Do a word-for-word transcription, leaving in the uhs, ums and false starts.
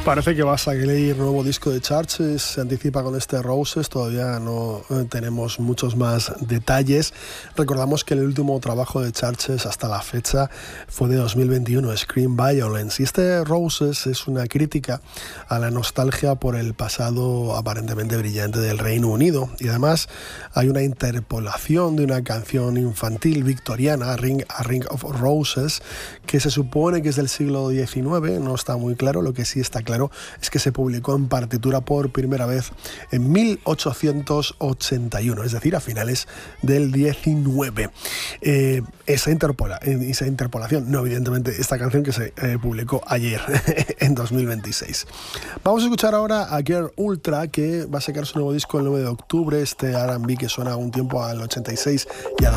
Parece que va a salir nuevo disco de Churches, se anticipa con este Roses, todavía no eh, tenemos muchos más detalles. Recordamos que el último trabajo de Churches hasta la fecha fue de dos mil veintiuno, Scream Violence, y este Roses es una crítica a la nostalgia por el pasado aparentemente brillante del Reino Unido, y además hay una interpolación de una canción infantil victoriana, A Ring, A Ring of Roses, que se supone que es del siglo diecinueve, no está muy claro. Lo que sí está claro es que se publicó en partitura por primera vez en mil ochocientos ochenta y uno, es decir, a finales del diecinueve. Eh, esa, interpola, esa interpolación, no evidentemente esta canción que se eh, publicó ayer, en dos mil veintiséis. Vamos a escuchar ahora a Girl Ultra, que va a sacar su nuevo disco el nueve de octubre, este R and B que suena un tiempo al ochenta y seis y a